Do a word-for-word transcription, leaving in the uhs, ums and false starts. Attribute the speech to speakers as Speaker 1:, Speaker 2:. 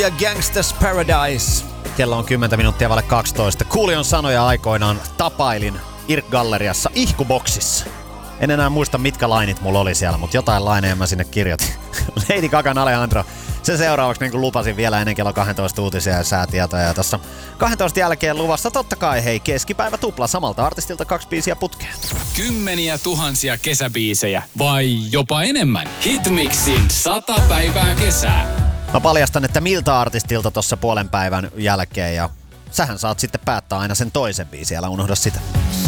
Speaker 1: Ja Gangsta's Paradise. Kello on kymmenen minuuttia vaille kaksitoista. Kuulion sanoja aikoinaan tapailin Irk-galleriassa ihkuboksissa. En enää muista mitkä lainit mulla oli siellä, mutta jotain laineja mä sinne kirjoitin. Lady Gagan Alejandro. Se seuraavaksi niin kuin lupasin vielä ennen kello kaksitoista uutisia ja säätietoja. Ja tossa kaksitoista jälkeen luvassa totta kai hei keskipäivä tupla samalta artistilta kaksi biisiä putkeen.
Speaker 2: Kymmeniä tuhansia kesäbiisejä vai jopa enemmän. Hitmixin sata päivää kesää.
Speaker 1: Mä paljastan, että miltä artistilta tossa puolen päivän jälkeen ja sähän saat sitten päättää aina sen toisen biisin, älä unohda sitä.